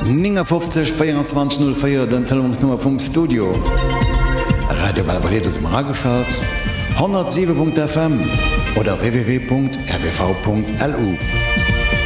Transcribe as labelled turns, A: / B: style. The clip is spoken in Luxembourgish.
A: 50 2404 den Telefonsnummer vom Studio. Radio Balvalet und Marageschatz 107.fm oder www.rbv.lu.